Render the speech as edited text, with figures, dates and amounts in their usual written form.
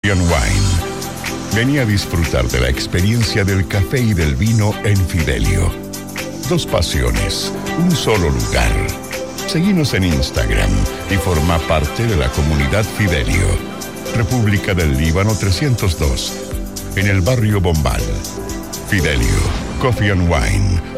Coffee and Wine. Vení a disfrutar de la experiencia del café y del vino en Fidelio. Dos pasiones, un solo lugar. Seguinos en Instagram y forma parte de la comunidad Fidelio. República del Líbano 302, en el barrio Bombal. Fidelio, Coffee and Wine.